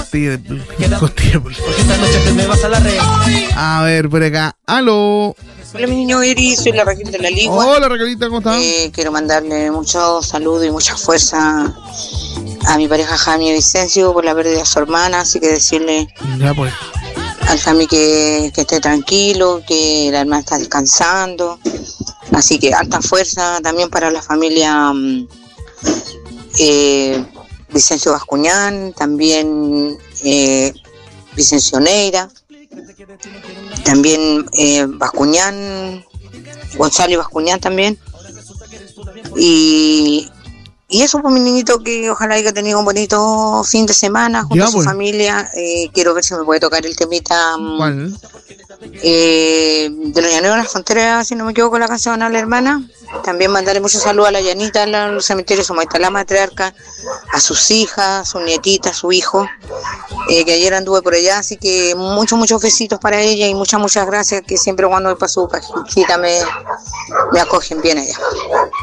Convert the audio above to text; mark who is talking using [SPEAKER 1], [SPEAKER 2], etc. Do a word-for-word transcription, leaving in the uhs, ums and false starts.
[SPEAKER 1] costilla de costilla. A ver, por acá. ¡Aló!
[SPEAKER 2] Hola, mi niño Eri, soy la Raquel de la Ligua.
[SPEAKER 1] Hola, Raquelita, ¿cómo estás?
[SPEAKER 2] Eh, quiero mandarle muchos saludos y mucha fuerza a mi pareja Jami Vicencio por la pérdida de su hermana, así que decirle
[SPEAKER 1] ya pues
[SPEAKER 2] al Jami que, que esté tranquilo, que la hermana está descansando, así que alta fuerza también para la familia eh, Vicencio Bascuñán, también eh, Vicencio Neira, también eh, Bascuñán, Gonzalo Bascuñán también, y Y eso, pues, mi niñito, que ojalá haya tenido un bonito fin de semana junto ya, a su pues. familia. Eh, quiero ver si me puede tocar el temita um, eh, de los Llaneros de las Fronteras, si no me equivoco, la canción a la hermana. También mandarle muchos saludos a la Yanita, al cementerio Somaita, la matriarca, a sus hijas, a sus nietitas, a su hijo, eh, que ayer anduve por allá, así que muchos, muchos besitos para ella y muchas, muchas gracias, que siempre cuando voy para su cajita me, me acogen bien allá.